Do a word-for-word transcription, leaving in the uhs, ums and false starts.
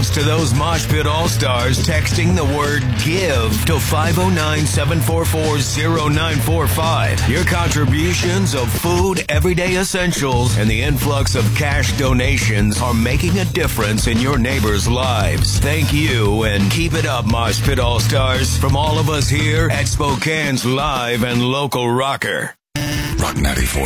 Thanks to those Mosh Pit All-Stars texting the word GIVE to five oh nine, seven four four, oh nine four five. Your contributions of food, everyday essentials, and the influx of cash donations are making a difference in your neighbors' lives. Thank you, and keep it up, Mosh Pit All-Stars, from all of us here at Spokane's live and local rocker. Rock ninety-four.